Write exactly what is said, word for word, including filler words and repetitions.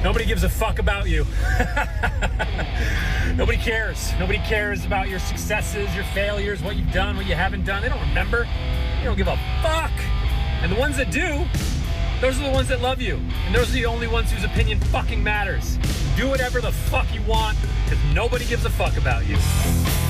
Nobody gives a fuck about you. Nobody cares. Nobody cares about your successes, your failures, what you've done, what you haven't done. They don't remember. They don't give a fuck. And the ones that do, those are the ones that love you. And those are the only ones whose opinion fucking matters. Do whatever the fuck you want, because nobody gives a fuck about you.